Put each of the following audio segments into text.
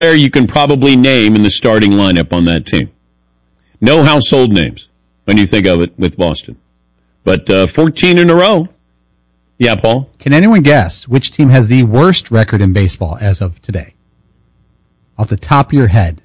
player you can probably name in the starting lineup on that team. No household names when you think of it with Boston. But 14 in a row. Yeah, Paul? Can anyone guess which team has the worst record in baseball as of today? Off the top of your head.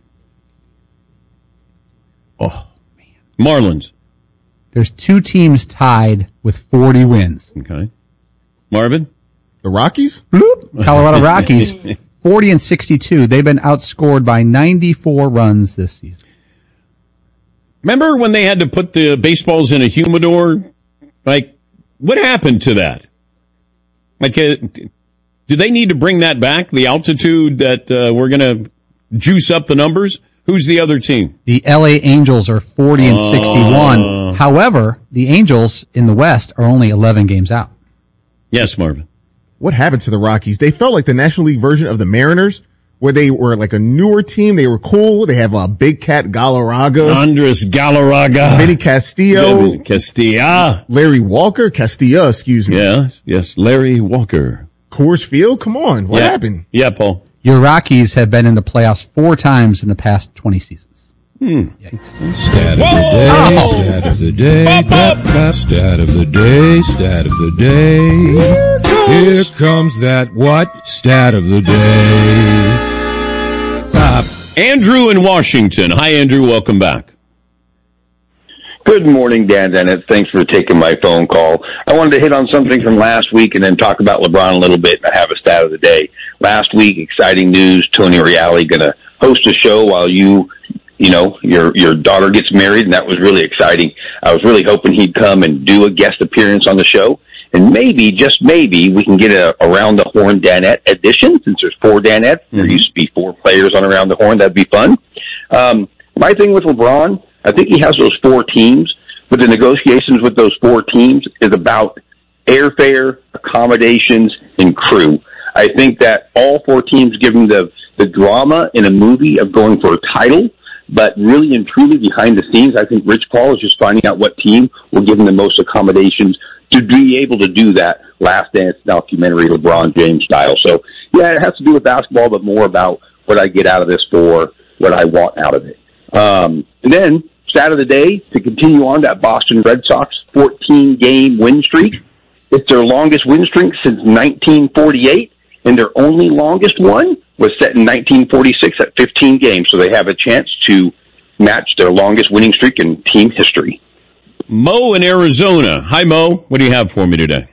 Oh, man. Marlins. There's 2 teams tied with 40 wins. Okay. Marvin? The Rockies? Bloop. Colorado Rockies, 40 and 62. They've been outscored by 94 runs this season. Remember when they had to put the baseballs in a humidor? Like, what happened to that? Like, do they need to bring that back? The altitude that we're going to juice up the numbers? Who's the other team? The LA Angels are 40 and 61. However, the Angels in the West are only 11 games out. Yes, Marvin. What happened to the Rockies? They felt like the National League version of the Mariners, where they were like a newer team. They were cool. They have Big Cat Galarraga. Andres Galarraga. Vinny Castillo. Castilla. Larry Walker. Castilla, excuse me. Yes, Larry Walker. Coors Field? Come on. What happened? Yeah, Paul. Your Rockies have been in the playoffs 4 times in the past 20 seasons. Yikes. Stat of the day, stat of the day, stat of the day. Here comes that what? Stat of the day. Andrew in Washington. Hi, Andrew. Welcome back. Good morning, Dan Dennett. Thanks for taking my phone call. I wanted to hit on something from last week and then talk about LeBron a little bit, and I have a stat of the day. Last week, exciting news, Tony Reale going to host a show while your daughter gets married, and that was really exciting. I was really hoping he'd come and do a guest appearance on the show, and maybe, just maybe, we can get a Around the Horn Danette edition, since there's 4 Danettes. There used to be 4 players on Around the Horn. That'd be fun. My thing with LeBron, I think he has those 4 teams, but the negotiations with those 4 teams is about airfare, accommodations, and crew. I think that all 4 teams give him the drama in a movie of going for a title, but really and truly behind the scenes, I think Rich Paul is just finding out what team will give him the most accommodations to be able to do that Last Dance documentary LeBron James style. So, yeah, it has to do with basketball, but more about what I get out of this for what I want out of it. And then, stat of the day, to continue on that Boston Red Sox 14-game win streak. It's their longest win streak since 1948, and their only longest one was set in 1946 at 15 games, so they have a chance to match their longest winning streak in team history. Mo in Arizona. Hi, Mo. What do you have for me today?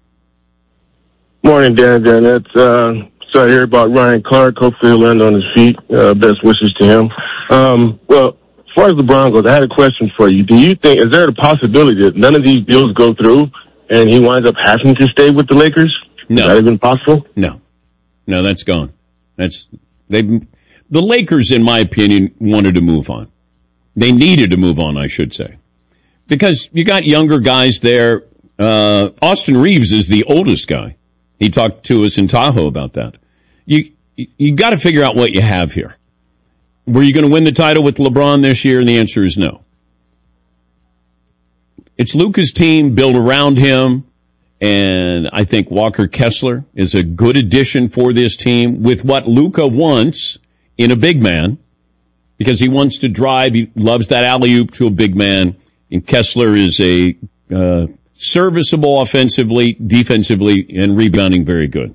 Morning, Dan. Sorry to hear about Ryan Clark. Hopefully he'll land on his feet. Best wishes to him. Well, as far as the Broncos, I had a question for you. Is there a possibility that none of these deals go through and he winds up having to stay with the Lakers? No. Is that even possible? No, that's gone. The Lakers, in my opinion, wanted to move on. They needed to move on, I should say, because you got younger guys there. Austin Reeves is the oldest guy. He talked to us in Tahoe about that. You got to figure out what you have here. Were you going to win the title with LeBron this year? And the answer is no. It's Luka's team, built around him. And I think Walker Kessler is a good addition for this team with what Luka wants in a big man, because he wants to drive. He loves that alley-oop to a big man. And Kessler is a serviceable offensively, defensively, and rebounding very good.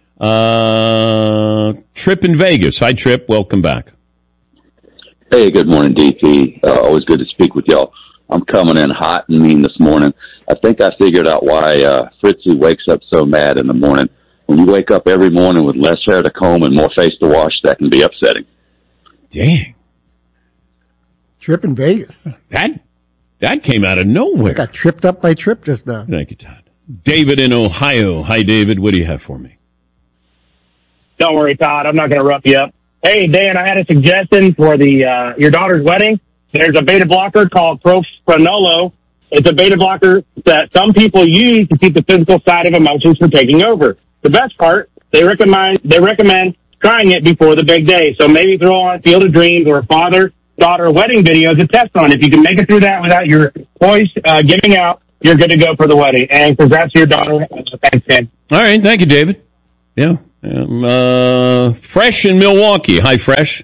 Trip in Vegas. Hi, Trip. Welcome back. Hey, good morning, DP. Always good to speak with y'all. I'm coming in hot and mean this morning. I think I figured out why Fritzy wakes up so mad in the morning. When you wake up every morning with less hair to comb and more face to wash, that can be upsetting. Dang. Trip in Vegas. That came out of nowhere. I got tripped up by Trip just now. Thank you, Todd. David in Ohio. Hi, David. What do you have for me? Don't worry, Todd. I'm not going to rough you up. Hey, Dan, I had a suggestion for your daughter's wedding. There's a beta blocker called Propranolol. It's a beta blocker that some people use to keep the physical side of emotions from taking over. The best part, they recommend trying it before the big day. So maybe throw on Field of Dreams or father-daughter wedding video to test on. If you can make it through that without your voice giving out, you're good to go for the wedding. And congrats to your daughter. Thanks, Dan. All right. Thank you, David. Yeah. Fresh in Milwaukee. Hi, Fresh.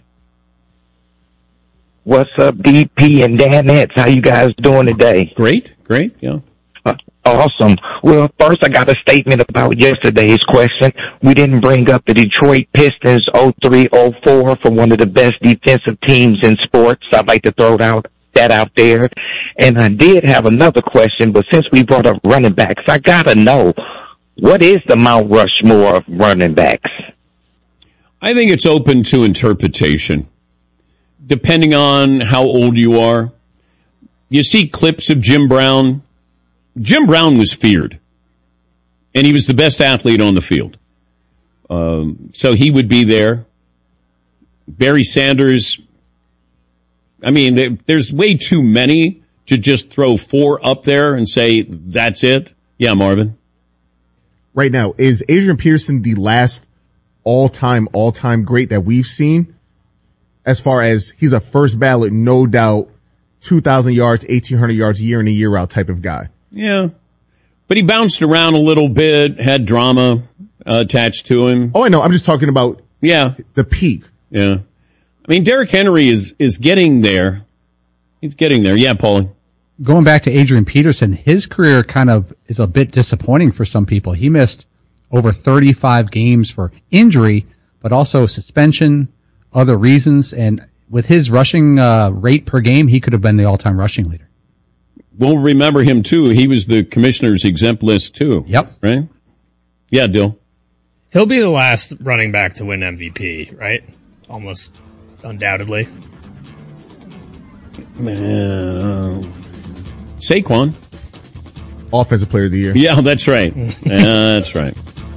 What's up, DP and Danettes? How you guys doing today? Great, yeah. Awesome. Well, first I got a statement about yesterday's question. We didn't bring up the Detroit Pistons 03-04 for one of the best defensive teams in sports. I'd like to throw that out there. And I did have another question, but since we brought up running backs, I gotta know, what is the Mount Rushmore of running backs? I think it's open to interpretation, depending on how old you are. You see clips of Jim Brown. Jim Brown was feared, and he was the best athlete on the field. So he would be there. Barry Sanders, I mean, there's way too many to just throw 4 up there and say, that's it. Yeah, Marvin. Right now, is Adrian Peterson the last all-time great that we've seen? As far as he's a first ballot, no doubt, 2,000 yards, 1,800 yards year in and year out type of guy. Yeah. But he bounced around a little bit, had drama attached to him. Oh, I know. I'm just talking about the peak. Yeah. I mean, Derrick Henry is getting there. He's getting there. Yeah, Paulie. Going back to Adrian Peterson, his career kind of is a bit disappointing for some people. He missed over 35 games for injury, but also suspension, other reasons. And with his rushing rate per game, he could have been the all-time rushing leader. We'll remember him, too. He was the commissioner's exempt list, too. Yep. Right? Yeah, Dill. He'll be the last running back to win MVP, right? Almost undoubtedly. Saquon. Offensive player of the year. Yeah, that's right. That's right.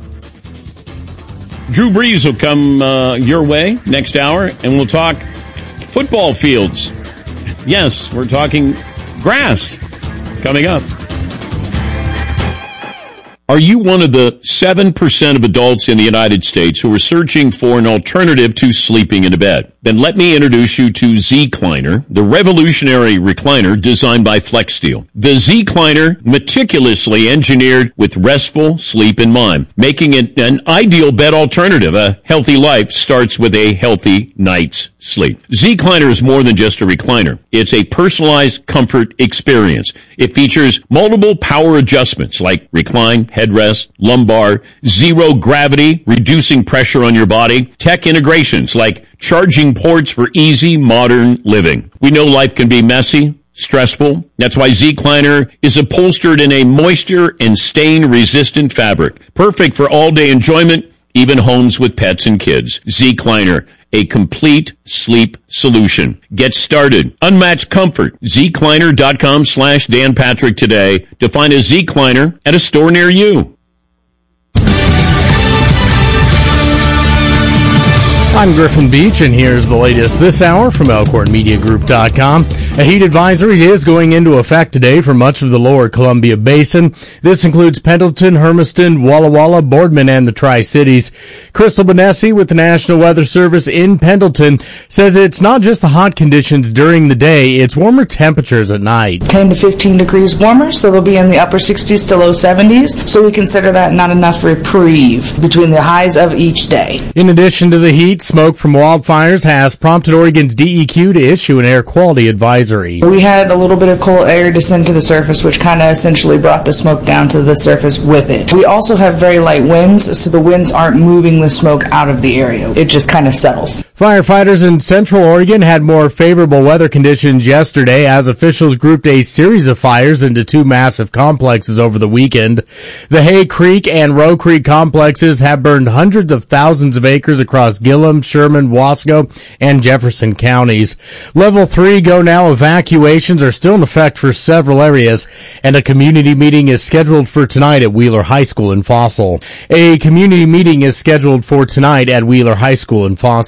Drew Brees will come your way next hour, and we'll talk football fields. Yes, we're talking grass coming up. Are you one of the 7% of adults in the United States who are searching for an alternative to sleeping in a bed? Then let me introduce you to Zecliner, the revolutionary recliner designed by FlexSteel. The Zecliner, meticulously engineered with restful sleep in mind, making it an ideal bed alternative. A healthy life starts with a healthy night's sleep. Zecliner is more than just a recliner. It's a personalized comfort experience. It features multiple power adjustments like recline, headrest, lumbar, zero gravity, reducing pressure on your body, tech integrations like charging ports for easy modern living. We know life can be messy, stressful. That's why Zecliner is upholstered in a moisture and stain-resistant fabric. Perfect for all-day enjoyment, even homes with pets and kids. Zecliner, a complete sleep solution. Get started. Unmatched comfort. Zecliner.com/Dan Patrick today to find a Zecliner at a store near you. I'm Griffin Beach, and here's the latest this hour from ElkhornMediaGroup.com. A heat advisory is going into effect today for much of the lower Columbia Basin. This includes Pendleton, Hermiston, Walla Walla, Boardman, and the Tri-Cities. Crystal Benessi with the National Weather Service in Pendleton says it's not just the hot conditions during the day, it's warmer temperatures at night. 10 to 15 degrees warmer, so they'll be in the upper 60s to low 70s. So we consider that not enough reprieve between the highs of each day. In addition to the heat, smoke from wildfires has prompted Oregon's DEQ to issue an air quality advisory. We had a little bit of cool air descend to the surface, which kind of essentially brought the smoke down to the surface with it. We also have very light winds, so the winds aren't moving the smoke out of the area. It just kind of settles. Firefighters in Central Oregon had more favorable weather conditions yesterday as officials grouped a series of fires into two massive complexes over the weekend. The Hay Creek and Roe Creek complexes have burned hundreds of thousands of acres across Gillum, Sherman, Wasco, and Jefferson counties. Level 3 Go Now evacuations are still in effect for several areas, and a community meeting is scheduled for tonight at Wheeler High School in Fossil. A community meeting is scheduled for tonight at Wheeler High School in Fossil.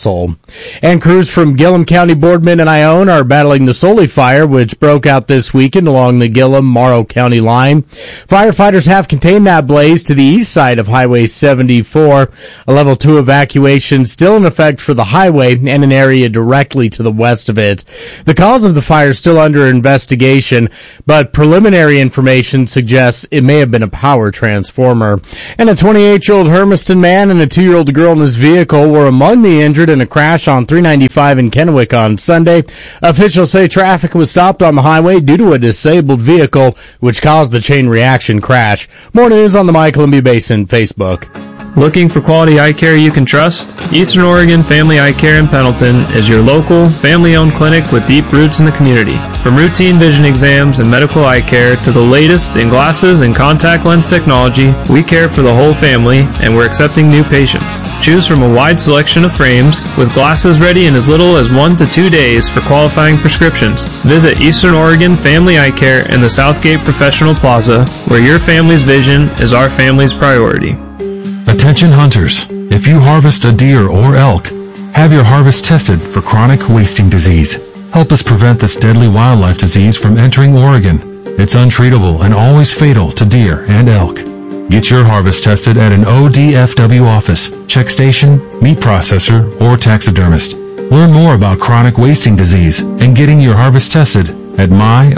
And crews from Gillum County, Boardman, and Ione are battling the Sully fire, which broke out this weekend along the Gillum-Morrow County line. Firefighters have contained that blaze to the east side of Highway 74. A level 2 evacuation still in effect for the highway and an area directly to the west of it. The cause of the fire is still under investigation, but preliminary information suggests it may have been a power transformer. And a 28-year-old Hermiston man and a 2-year-old girl in his vehicle were among the injured in a crash on 395 in Kennewick on Sunday. Officials say traffic was stopped on the highway due to a disabled vehicle, which caused the chain reaction crash. More news on the Michael and B. Basin Facebook. Looking for quality eye care you can trust? Eastern Oregon Family Eye Care in Pendleton is your local, family-owned clinic with deep roots in the community. From routine vision exams and medical eye care to the latest in glasses and contact lens technology, we care for the whole family, and we're accepting new patients. Choose from a wide selection of frames, with glasses ready in as little as 1 to 2 days for qualifying prescriptions. Visit Eastern Oregon Family Eye Care in the Southgate Professional Plaza, where your family's vision is our family's priority. Attention hunters, if you harvest a deer or elk, have your harvest tested for chronic wasting disease. Help us prevent this deadly wildlife disease from entering Oregon. It's untreatable and always fatal to deer and elk. Get your harvest tested at an ODFW office, check station, meat processor, or taxidermist. Learn more about chronic wasting disease and getting your harvest tested at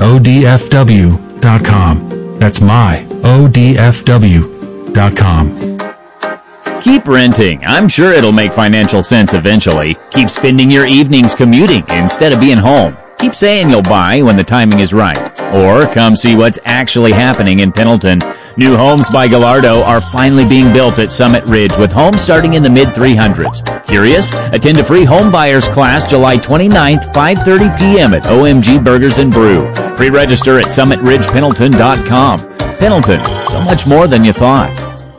myodfw.com. That's myodfw.com. Keep renting. I'm sure it'll make financial sense eventually. Keep spending your evenings commuting instead of being home. Keep saying you'll buy when the timing is right. Or come see what's actually happening in Pendleton. New homes by Gallardo are finally being built at Summit Ridge with homes starting in the mid-300s. Curious? Attend a free home buyers class July 29th, 5:30 p.m. at OMG Burgers and Brew. Pre-register at summitridgependleton.com. Pendleton, so much more than you thought.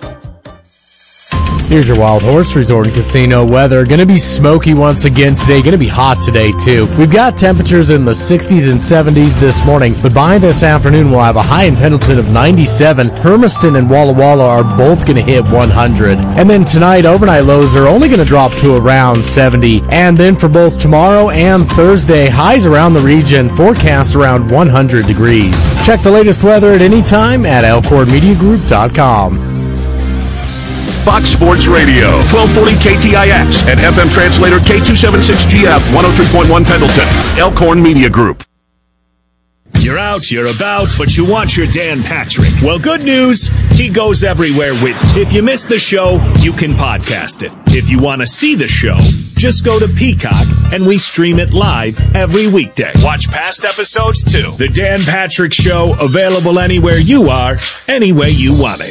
Here's your Wild Horse Resort and Casino weather. Going to be smoky once again today. Going to be hot today, too. We've got temperatures in the 60s and 70s this morning, but by this afternoon, we'll have a high in Pendleton of 97. Hermiston and Walla Walla are both going to hit 100. And then tonight, overnight lows are only going to drop to around 70. And then for both tomorrow and Thursday, highs around the region forecast around 100 degrees. Check the latest weather at any time at elkhornmediagroup.com. Fox Sports Radio, 1240 KTIX, and FM translator K276GF, 103.1 Pendleton, Elkhorn Media Group. You're out, you're about, but you want your Dan Patrick. Well, good news, he goes everywhere with you. If you missed the show, you can podcast it. If you want to see the show, just go to Peacock, and we stream it live every weekday. Watch past episodes, too. The Dan Patrick Show, available anywhere you are, any way you want it.